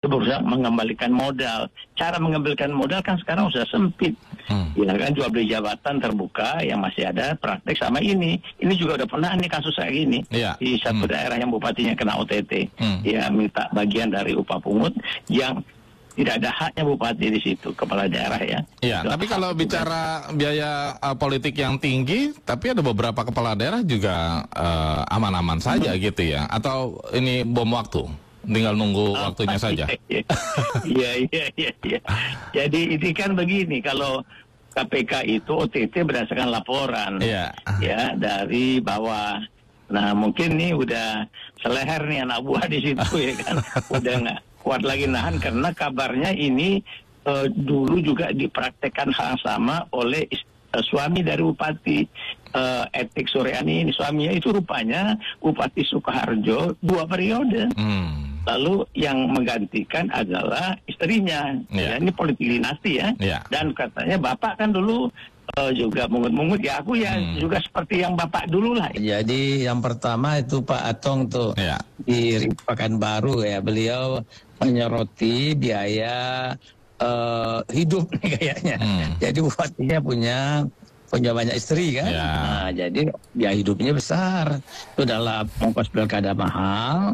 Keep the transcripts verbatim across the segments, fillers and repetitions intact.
berusaha mengembalikan modal. Cara mengembalikan modal kan sekarang sudah sempit. Hmm. Ya kan, jual beli jabatan terbuka yang masih ada praktek sama ini. Ini juga udah pernah nih kasus kayak gini. Yeah. Di satu hmm. daerah yang bupatinya kena O T T. Hmm. Ya minta bagian dari upah pungut yang tidak ada haknya bupati di situ, kepala daerah ya. Iya, tapi kalau bicara biaya uh, politik yang tinggi, tapi ada beberapa kepala daerah juga aman-aman uh, saja hmm. gitu ya. Atau ini bom waktu? Tinggal nunggu oh, waktunya saja. Iya, iya, iya, iya. Jadi ini kan begini, kalau K P K itu O T T berdasarkan laporan, yeah. ya dari bawah. Nah mungkin nih udah seleher nih anak buah di situ ya kan, udah nggak kuat lagi nahan karena kabarnya ini uh, dulu juga dipraktekkan hal sama oleh uh, suami dari bupati uh, Etik Suryani ini, suaminya itu rupanya Bupati Sukoharjo dua periode. Hmm. Lalu yang menggantikan adalah istrinya. Yeah. Ya, ini politik dinasti ya. Yeah. Dan katanya bapak kan dulu uh, juga mungut-mungut ya, aku ya hmm. juga seperti yang bapak dulu lah. Jadi yang pertama itu Pak Atong tuh yeah. di Pekanbaru ya, beliau menyoroti biaya uh, hidup nih kayaknya. Hmm. Jadi bupatinya punya punya banyak istri kan, ya. Nah jadi biaya hidupnya besar, itu adalah ongkos pilkada mahal,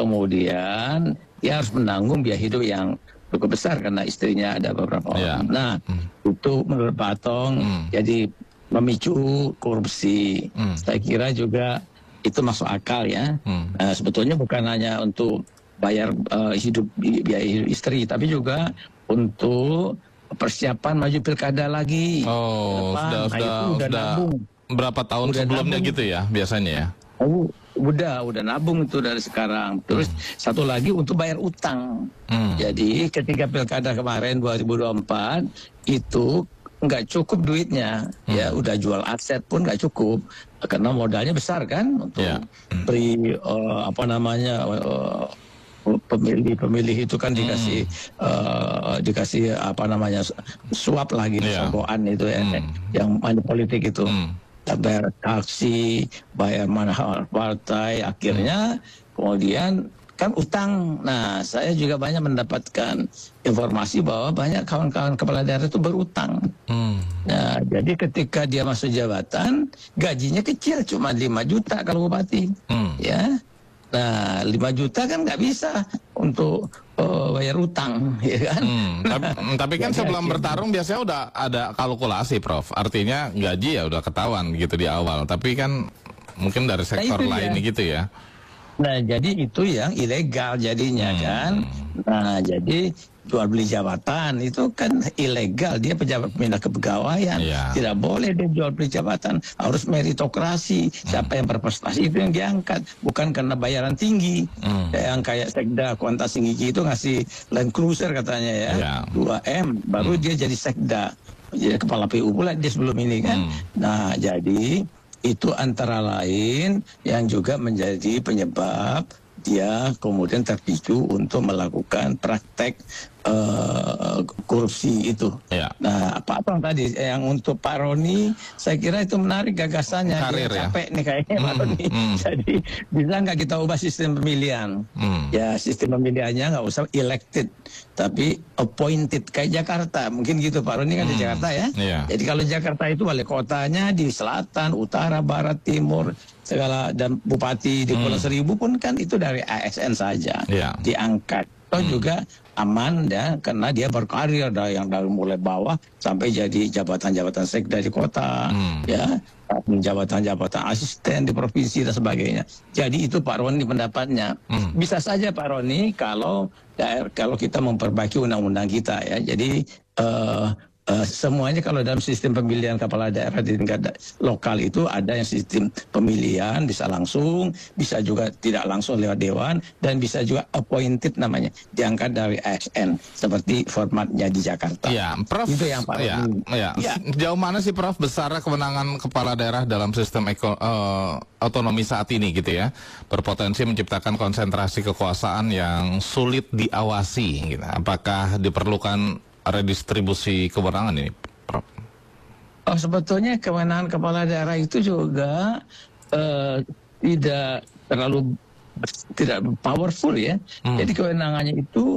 kemudian dia harus menanggung biaya hidup yang cukup besar karena istrinya ada beberapa orang. Ya. Nah hmm. itu menurut Pak Atong hmm. jadi memicu korupsi. Hmm. Saya kira juga itu masuk akal ya. Hmm. Nah, sebetulnya bukan hanya untuk bayar uh, hidup biaya hidup istri, tapi juga untuk persiapan maju pilkada lagi. Oh, sudah, nah, sudah, udah sudah nabung. Berapa tahun udah sebelumnya nabung. Gitu ya biasanya ya? Oh, udah, udah nabung itu dari sekarang. Terus hmm. satu lagi untuk bayar utang. Hmm. Jadi ketika pilkada kemarin dua ribu dua puluh empat itu nggak cukup duitnya, hmm. ya udah jual aset pun nggak cukup karena modalnya besar kan untuk yeah. hmm. beri uh, apa namanya. Uh, pemilih-pemilih itu kan dikasih hmm. uh, dikasih apa namanya suap lagi yeah. sogokan itu ya hmm. yang money politik itu hmm. bayar taksi, bayar mahal partai, akhirnya hmm. kemudian kan utang. Nah saya juga banyak mendapatkan informasi bahwa banyak kawan-kawan kepala daerah itu berutang. Hmm. Nah jadi ketika dia masuk jabatan gajinya kecil cuma lima juta kalau bupati, hmm. ya. Nah, lima juta kan nggak bisa untuk uh, bayar utang, ya kan? Hmm, tapi, tapi kan sebelum bertarung biasanya udah ada kalkulasi, Prof. Artinya gaji ya udah ketahuan gitu di awal. Tapi kan mungkin dari sektor nah, lain ya. Gitu ya. Nah, jadi itu yang ilegal jadinya hmm. kan. Nah, jadi jual beli jabatan itu kan ilegal, dia pejabat pindah kepegawaian, yeah. tidak boleh dia jual beli jabatan, harus meritokrasi, hmm. siapa yang berprestasi itu yang diangkat, bukan karena bayaran tinggi. hmm. Yang kayak Sekda Kuantas Singgigi itu ngasih Land Cruiser katanya ya, yeah. dua M baru hmm. dia jadi Sekda, jadi kepala P U pula dia sebelum ini kan. hmm. Nah jadi itu antara lain yang juga menjadi penyebab dia kemudian terpicu untuk melakukan praktek uh, korupsi itu. Ya. Nah, Pak Atong tadi yang untuk Pak Roni, saya kira itu menarik gagasannya. Karir, dia capek ya? nih kayaknya mm, Pak Roni. Mm. Jadi bisa nggak kita ubah sistem pemilihan? Mm. Ya sistem pemilihannya nggak usah elected, tapi appointed kayak Jakarta. Mungkin gitu Pak Roni kan mm. di Jakarta ya. Yeah. Jadi kalau Jakarta itu wali kotanya di selatan, utara, barat, timur, segala, dan bupati di Pulau hmm. Seribu pun kan itu dari A S N saja yeah. diangkat. Atau hmm. juga aman ya karena dia berkarir dari yang dari mulai bawah sampai jadi jabatan-jabatan sekda di kota, hmm. ya jabatan-jabatan asisten di provinsi dan sebagainya. Jadi itu Pak Roni pendapatnya. Hmm. Bisa saja Pak Roni kalau kalau kita memperbaiki undang-undang kita ya. Jadi uh, Uh, semuanya kalau dalam sistem pemilihan kepala daerah di tingkat lokal itu ada yang sistem pemilihan bisa langsung, bisa juga tidak langsung lewat dewan, dan bisa juga appointed namanya, diangkat dari A S N seperti formatnya di Jakarta. Ya, Prof. Itu yang Pak ya, ya. ya. Sejauh mana sih Prof besar kewenangan kepala daerah dalam sistem eko, uh, otonomi saat ini gitu ya, berpotensi menciptakan konsentrasi kekuasaan yang sulit diawasi gitu. Apakah diperlukan redistribusi kewenangan ini, Prof? Oh, sebetulnya kewenangan kepala daerah itu juga uh, tidak terlalu tidak powerful ya. Hmm. Jadi kewenangannya itu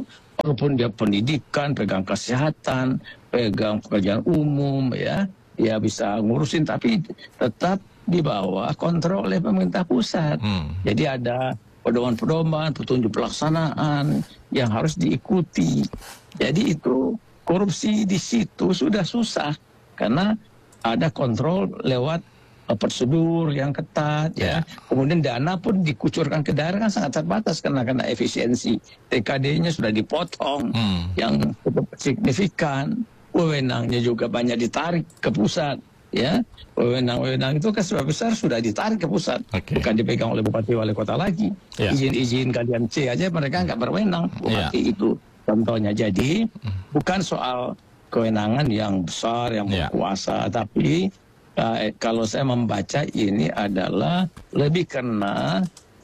walaupun dia pendidikan, pegang kesehatan, pegang pekerjaan umum, ya, ya bisa ngurusin, tapi tetap di bawah kontrol oleh pemerintah pusat. Hmm. Jadi ada pedoman-pedoman, petunjuk pelaksanaan yang harus diikuti. Jadi itu korupsi di situ sudah susah karena ada kontrol lewat prosedur yang ketat, ya. Kemudian dana pun dikucurkan ke daerah kan sangat terbatas karena karena efisiensi T K D-nya sudah dipotong, hmm. yang cukup signifikan. Wewenangnya juga banyak ditarik ke pusat, ya. Wewenang-wewenang itu kan sebab besar sudah ditarik ke pusat, okay. bukan dipegang oleh bupati wali kota lagi. Yeah. Izin-izin kalian C aja mereka nggak berwenang, bupati yeah. itu contohnya. Jadi hmm. bukan soal kewenangan yang besar, yang berkuasa, yeah. tapi Uh, kalau saya membaca ini adalah lebih karena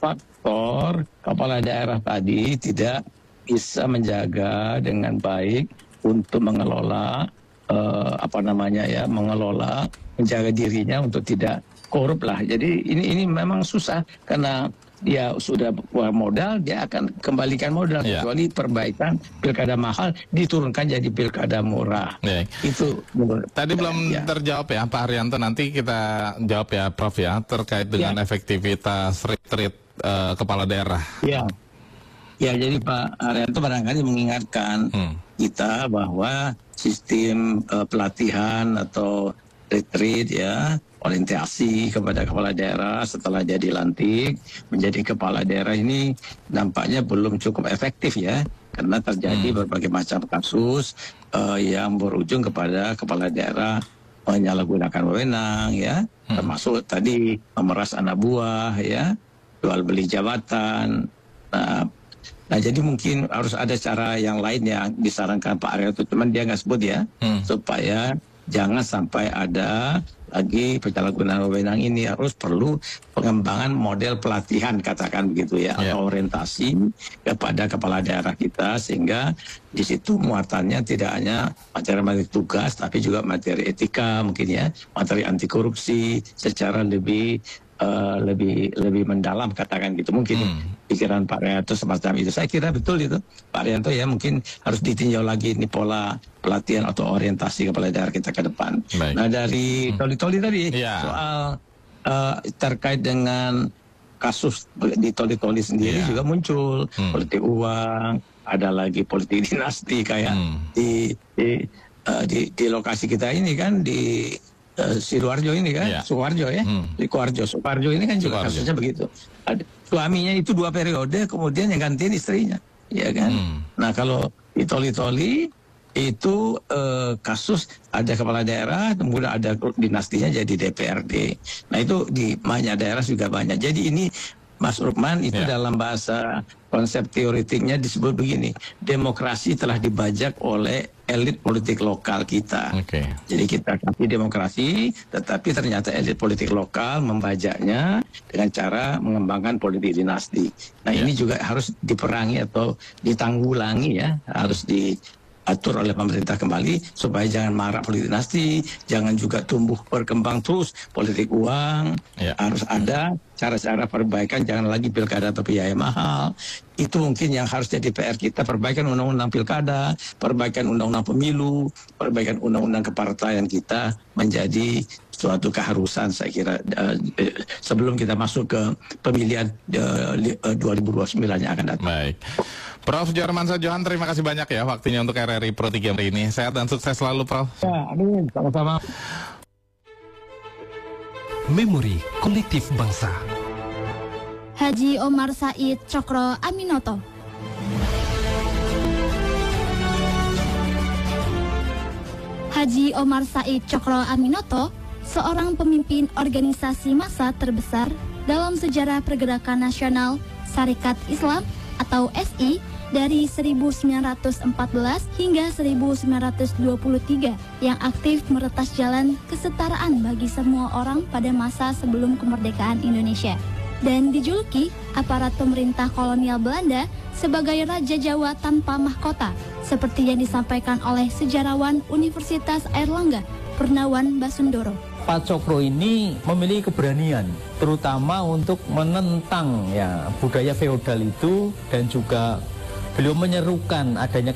faktor kepala daerah tadi tidak bisa menjaga dengan baik untuk mengelola uh, apa namanya ya mengelola menjaga dirinya untuk tidak korup lah. Jadi ini ini memang susah karena dia sudah keluar modal, dia akan kembalikan modal, ya. Kecuali perbaikan pilkada mahal diturunkan jadi pilkada murah. Ya. Itu menurut tadi belum ya. terjawab ya Pak Haryanto, nanti kita jawab ya Prof ya terkait dengan ya. efektivitas retreat uh, kepala daerah. Ya, ya jadi Pak Haryanto barangkali mengingatkan hmm. kita bahwa sistem uh, pelatihan atau retreat ya, orientasi kepada kepala daerah setelah jadi lantik menjadi kepala daerah ini nampaknya belum cukup efektif ya, karena terjadi hmm. berbagai macam kasus uh, yang berujung kepada kepala daerah menyalahgunakan wewenang ya, hmm. termasuk tadi memeras anak buah ya, jual beli jabatan. Nah, nah jadi mungkin harus ada cara yang lain yang disarankan Pak Haryanto, cuman dia nggak sebut ya, hmm. supaya jangan sampai ada lagi penyalahgunaan wewenang ini. Harus perlu pengembangan model pelatihan katakan begitu ya, yeah. atau orientasi kepada kepala daerah kita sehingga di situ muatannya tidak hanya materi-materi tugas tapi juga materi etika mungkin ya, materi anti korupsi secara lebih Uh, lebih lebih mendalam katakan gitu mungkin hmm. pikiran Pak Haryanto semacam itu. Saya kira betul itu Pak Haryanto ya, mungkin harus ditinjau lagi ini pola pelatihan atau orientasi kepala daerah kita ke depan. Baik. Nah dari toli-toli tadi yeah. soal uh, terkait dengan kasus di toli-toli sendiri yeah. juga muncul hmm. politik uang, ada lagi politik dinasti kayak hmm. di di, uh, di di lokasi kita ini kan di Uh, Sidoarjo ini kan, yeah. Sukoharjo ya, hmm. di Koharjo, Sukoharjo ini kan juga Sukoharjo. Kasusnya begitu. Ada, suaminya itu dua periode, kemudian yang gantiin istrinya, ya kan. Hmm. Nah kalau di toli-toli itu uh, kasus ada kepala daerah, kemudian ada dinastinya jadi D P R D. Nah itu di banyak daerah juga banyak. Jadi ini Mas Rukman itu yeah. dalam bahasa konsep teoretiknya disebut begini, demokrasi telah dibajak oleh elit politik lokal kita. Okay. Jadi kita kasih demokrasi, tetapi ternyata elit politik lokal membajaknya dengan cara mengembangkan politik dinasti. Nah yeah. ini juga harus diperangi atau ditanggulangi ya, harus di atur oleh pemerintah kembali supaya jangan marak politik dinasti, jangan juga tumbuh berkembang terus politik uang. Ya. Harus ada cara-cara perbaikan, jangan lagi pilkada tapi biaya mahal. Itu mungkin yang harus jadi P R kita, perbaikan undang-undang pilkada, perbaikan undang-undang pemilu, perbaikan undang-undang kepartaian kita menjadi suatu keharusan saya kira uh, uh, sebelum kita masuk ke pemilihan uh, uh, dua ribu dua puluh sembilan yang akan datang. Baik. Prof Djarmansyah Johan, terima kasih banyak ya waktunya untuk R R I Pro tiga hari ini. Sehat dan sukses selalu, Prof. Ya, amin. Sama-sama. Memori Kolektif Bangsa. Haji Omar Said Cokro Aminoto. Haji Omar Said Cokro Aminoto, seorang pemimpin organisasi massa terbesar dalam sejarah pergerakan nasional Sarekat Islam atau S I dari seribu sembilan ratus empat belas hingga seribu sembilan ratus dua puluh tiga yang aktif meretas jalan kesetaraan bagi semua orang pada masa sebelum kemerdekaan Indonesia, dan dijuluki aparat pemerintah kolonial Belanda sebagai Raja Jawa tanpa mahkota, seperti yang disampaikan oleh sejarawan Universitas Airlangga Purnawan Basundoro. Pak Cokro ini memiliki keberanian, terutama untuk menentang ya budaya feodal itu dan juga beliau menyerukan adanya